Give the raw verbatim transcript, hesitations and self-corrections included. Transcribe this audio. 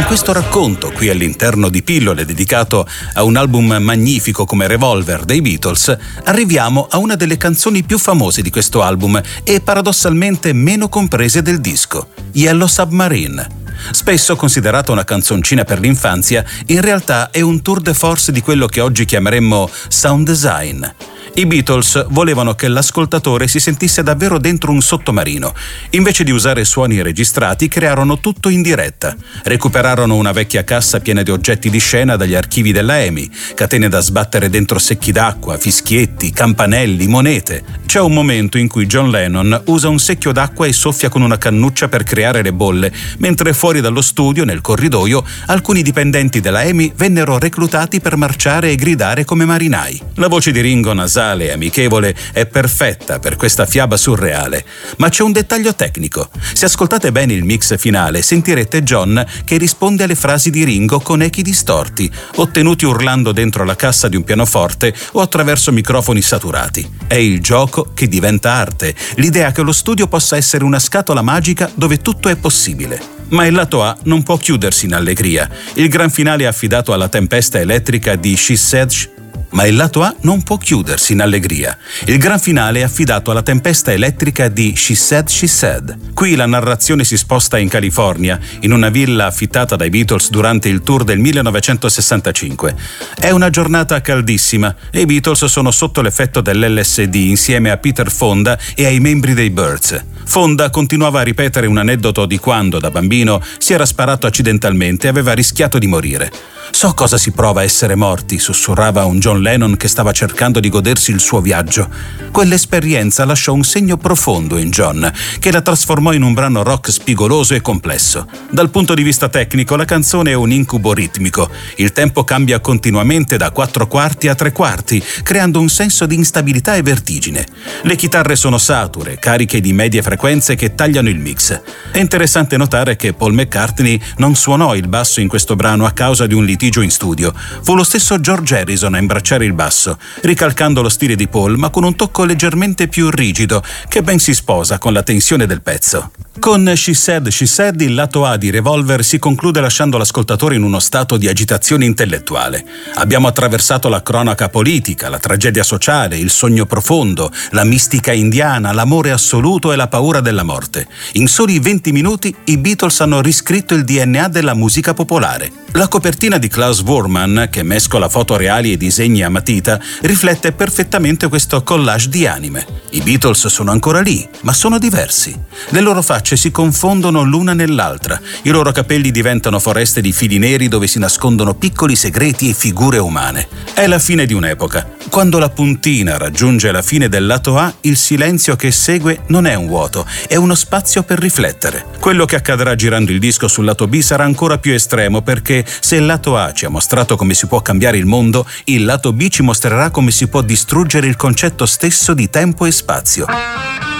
In questo racconto, qui all'interno di Pillole, dedicato a un album magnifico come Revolver dei Beatles, arriviamo a una delle canzoni più famose di questo album e paradossalmente meno comprese del disco, Yellow Submarine. Spesso considerata una canzoncina per l'infanzia, in realtà è un tour de force di quello che oggi chiameremmo sound design. I Beatles volevano che l'ascoltatore si sentisse davvero dentro un sottomarino. Invece di usare suoni registrati, crearono tutto in diretta. Recuperarono una vecchia cassa piena di oggetti di scena dagli archivi della E M I, catene da sbattere dentro secchi d'acqua, fischietti, campanelli, monete. C'è un momento in cui John Lennon usa un secchio d'acqua e soffia con una cannuccia per creare le bolle, mentre fuori dallo studio, nel corridoio, alcuni dipendenti della E M I vennero reclutati per marciare e gridare come marinai. La voce di Ringo, nasale e amichevole, è perfetta per questa fiaba surreale. Ma c'è un dettaglio tecnico. Se ascoltate bene il mix finale, sentirete John che risponde alle frasi di Ringo con echi distorti, ottenuti urlando dentro la cassa di un pianoforte o attraverso microfoni saturati. È il gioco che diventa arte, l'idea che lo studio possa essere una scatola magica dove tutto è possibile. Ma il lato A non può chiudersi in allegria. Il gran finale è affidato alla tempesta elettrica di She Said She Ma il lato A non può chiudersi in allegria. Il gran finale è affidato alla tempesta elettrica di She Said, She Said. Qui la narrazione si sposta in California, in una villa affittata dai Beatles durante il tour del millenovecentosessantacinque. È una giornata caldissima e i Beatles sono sotto l'effetto dell'L S D insieme a Peter Fonda e ai membri dei Byrds. Fonda continuava a ripetere un aneddoto di quando, da bambino, si era sparato accidentalmente e aveva rischiato di morire. «So cosa si prova a essere morti», sussurrava un John Lennon che stava cercando di godersi il suo viaggio. Quell'esperienza lasciò un segno profondo in John, che la trasformò in un brano rock spigoloso e complesso. Dal punto di vista tecnico, la canzone è un incubo ritmico. Il tempo cambia continuamente da quattro quarti a tre quarti, creando un senso di instabilità e vertigine. Le chitarre sono sature, cariche di medie frequenze che tagliano il mix. È interessante notare che Paul McCartney non suonò il basso in questo brano a causa di un litigio in studio. Fu lo stesso George Harrison a imbracciare il basso, ricalcando lo stile di Paul ma con un tocco leggermente più rigido che ben si sposa con la tensione del pezzo. Con She Said, She Said il lato A di Revolver si conclude lasciando l'ascoltatore in uno stato di agitazione intellettuale. Abbiamo attraversato la cronaca politica, la tragedia sociale, il sogno profondo, la mistica indiana, l'amore assoluto e la paura della morte. In soli venti minuti i Beatles hanno riscritto il D N A della musica popolare. La copertina di Klaus Voormann, che mescola foto reali e disegni a matita, riflette perfettamente questo collage di anime. I Beatles sono ancora lì, ma sono diversi. Le loro facce si confondono l'una nell'altra. I loro capelli diventano foreste di fili neri dove si nascondono piccoli segreti e figure umane. È la fine di un'epoca. Quando la puntina raggiunge la fine del lato A, il silenzio che segue non è un vuoto, è uno spazio per riflettere. Quello che accadrà girando il disco sul lato B sarà ancora più estremo, perché se il lato A ci ha mostrato come si può cambiare il mondo, il lato B ci mostrerà come si può distruggere il concetto stesso di tempo e spazio.